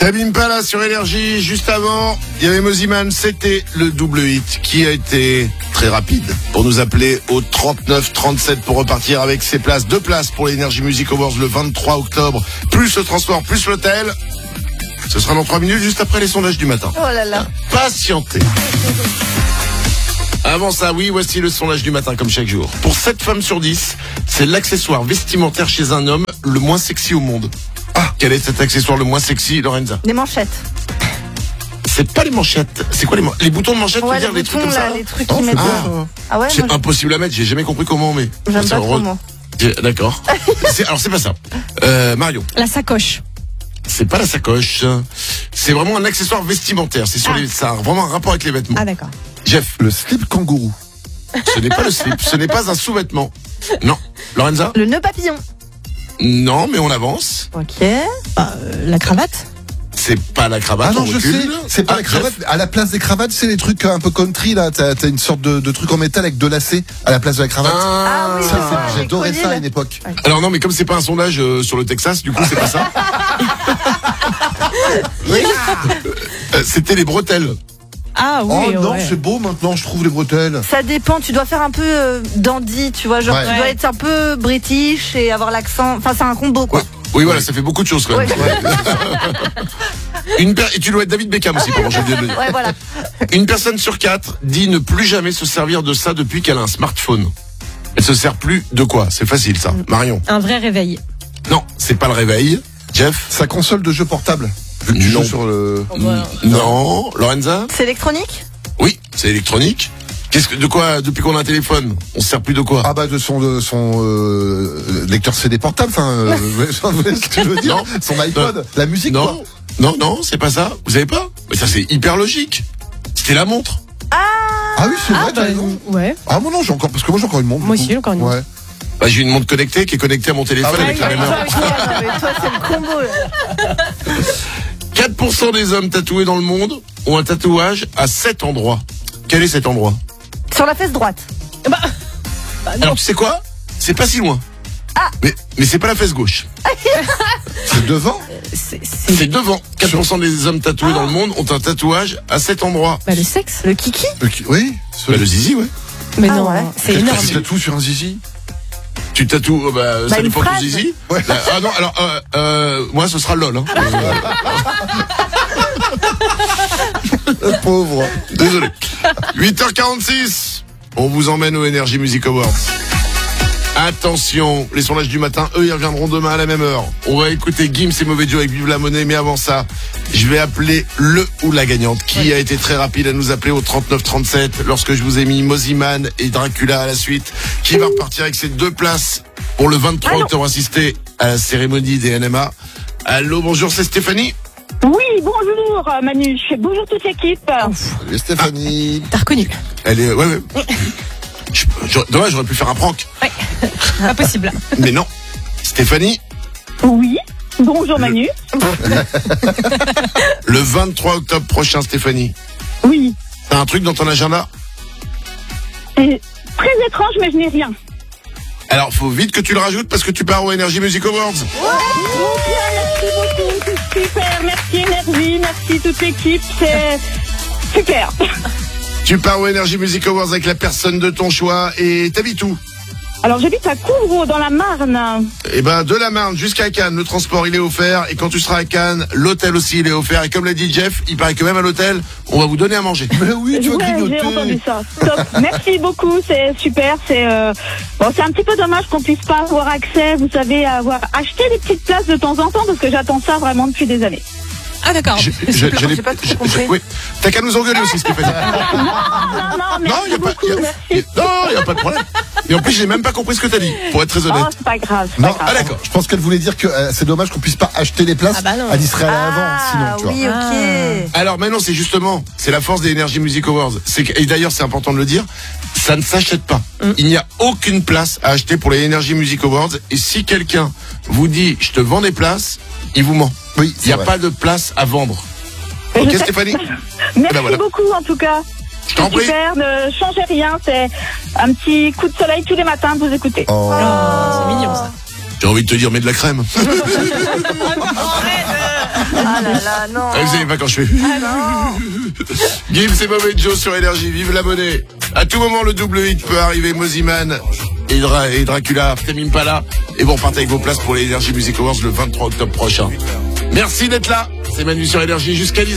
T'abîmes pas là sur Énergie. Juste avant, il y avait Moziman, c'était le double hit qui a été très rapide pour nous appeler au 39-37 pour repartir avec ses places. 2 places pour les Energy Music Awards le 23 octobre, plus le transport, plus l'hôtel. Ce sera dans 3 minutes, juste après les sondages du matin. Oh là là. Patientez. Avant ça, oui, voici le sondage du matin comme chaque jour. Pour 7 femmes sur 10, c'est l'accessoire vestimentaire chez un homme le moins sexy au monde. Ah, quel est cet accessoire le moins sexy, Lorenza? Des manchettes. C'est pas les manchettes. C'est quoi les boutons de manchette? Ouais, dire les les trucs boutons comme là, ça. les trucs qui mettent. Ah ouais. C'est impossible à mettre. J'ai jamais compris comment on met. J'aime pas trop moi. D'accord. Alors c'est pas ça. Marion. La sacoche. C'est pas la sacoche. C'est vraiment un accessoire vestimentaire. C'est sur ça a vraiment un rapport avec les vêtements. Ah d'accord. Jeff. Le slip kangourou. Ce n'est pas le slip. Ce n'est pas un sous-vêtement. Non. Lorenza. Le nœud papillon. Non, mais on avance. Ok. La cravate. C'est pas la cravate. Ah non, on je recule. sais. C'est pas la cravate. Jeff. À la place des cravates, c'est les trucs un peu country là. T'as une sorte de truc en métal avec 2 lacets à la place de la cravate. Ah oui, Ça, c'est ça, j'adorais les ça à colliers, une époque. Alors non, mais comme c'est pas un sondage sur le Texas, du coup c'est pas ça. C'était les bretelles. Ah oui. Oh non, ouais. c'est beau maintenant, je trouve les bretelles. Ça dépend, tu dois faire un peu dandy, tu vois, genre Ouais. tu dois être un peu british et avoir l'accent, enfin c'est un combo quoi. Ouais. Oui, voilà, ça fait beaucoup de choses quand même. Ouais. Et tu dois être David Beckham aussi, pour j'ai oublié de le dire. Ouais, voilà. Une personne sur 4 dit ne plus jamais se servir de ça depuis qu'elle a un smartphone. Elle se sert plus de quoi? C'est facile ça. Marion. Un vrai réveil. Non, c'est pas le réveil. Jeff. Sa console de jeu portable. Vu que tu Non. joues sur le. Non. Lorenza. C'est électronique? Oui, c'est électronique. De quoi, depuis qu'on a un téléphone, on se sert plus de quoi? Ah bah de son lecteur CD portable, enfin, ce que tu veux dire, Non. son iPod, la musique Non, quoi. non, c'est pas ça. Vous savez pas? Mais ça c'est hyper logique. C'était la montre. Ah oui, c'est vrai, t'as raison. Ouais. Ah moi non, j'ai encore, parce que moi j'ai encore une montre. Moi du aussi, coup. j'ai encore une montre. Ouais. Bah, j'ai une montre connectée qui est connectée à mon téléphone Ah avec la même heure. Mais toi c'est le combo là. 4% des hommes tatoués dans le monde ont un tatouage à 7 endroits. Quel est cet endroit? Sur la fesse droite. Alors tu sais quoi? C'est pas si loin. Mais c'est pas la fesse gauche. C'est devant. C'est devant. 4% des hommes tatoués dans le monde ont un tatouage à 7 endroits. Bah le sexe. Le kiki? Oui. Bah, le zizi, ouais. Mais Ah non, ouais. c'est énorme. Tu tatoues sur un zizi. Tu tatoues, ça une dépend de ton phrase. zizi. Ouais. Ah non, alors, moi ce sera LOL. Hein. Pauvre. Désolé. 8h46. On vous emmène au Energy Music Awards. Attention, les sondages du matin, eux, ils reviendront demain à la même heure. On va écouter Gims et Mauvais Joe avec Vive la Monnaie, mais avant ça, je vais appeler le ou la gagnante, qui a été très rapide à nous appeler au 39-37, lorsque je vous ai mis Moziman et Dracula à la suite, qui va repartir avec ses 2 places pour le 23 octobre assister à la cérémonie des NMA. Allô, bonjour, c'est Stéphanie. Oui, bonjour Manu, bonjour toute l'équipe. Salut Stéphanie. T'as reconnu. Elle est, ouais. Dommage, j'aurais pu faire un prank. Ouais. Impossible. Mais non. Stéphanie, Oui, bonjour Manu. le 23 octobre prochain, Stéphanie. Oui, T'as un truc dans ton agenda? c'est très étrange mais je n'ai rien. Alors, faut vite que tu le rajoutes parce que tu pars au Energy Music Awards. Merci beaucoup, c'est super, merci Énergie, merci toute l'équipe, c'est super. Tu pars au Energy Music Awards avec la personne de ton choix et t'habites où? Alors j'habite à Couvreau dans la Marne. Eh ben, de la Marne jusqu'à Cannes, le transport il est offert et quand tu seras à Cannes, l'hôtel aussi il est offert et comme l'a dit Jeff, il paraît que même à l'hôtel, on va vous donner à manger. Mais oui, tu vas Ouais, j'ai grignoter. entendu ça. Top. Merci beaucoup, c'est super. C'est c'est un petit peu dommage qu'on puisse pas avoir accès, vous savez, à avoir acheté des petites places de temps en temps parce que j'attends ça vraiment depuis des années. Ah d'accord. J'ai pas trop compris. oui. T'as qu'à nous engueuler aussi, Stéphanie. Non, merci Non, y a pas, beaucoup, merci. non, y a pas de problème. Et en plus, j'ai même pas compris ce que t'as dit, pour être très honnête. Oh, c'est pas grave, c'est pas Non, grave. Ah d'accord. Je pense qu'elle voulait dire que c'est dommage qu'on puisse pas acheter les places. Ah bah non. Elle y serait allée avant, sinon, Ah tu vois. oui, ok. Alors maintenant, c'est justement, c'est la force des Energy Music Awards. Et d'ailleurs, c'est important de le dire, ça ne s'achète pas. Il n'y a aucune place à acheter pour les Energy Music Awards. Et si quelqu'un vous dit, je te vends des places, il vous ment. Oui, Il n'y a pas de place à vendre. Mais Ok, je sais- Stéphanie? Merci ben voilà. beaucoup en tout cas. Je t'en prie. Super, ne changez rien, c'est un petit coup de soleil tous les matins de vous écouter. Oh. C'est mignon ça. J'ai envie de te dire, mets de la crème. Ah là là, non. Ah, vous savez pas quand je fais. Ah non. Gims et Mauvais Joe sur Énergie. Vive la monnaie. À tout moment, le double hit peut arriver. Moziman et Dracula, Tame Impala. Et vous repartez avec vos places pour les Energy Music Awards le 23 octobre prochain. Merci d'être là. C'est Manu sur Énergie jusqu'à 10.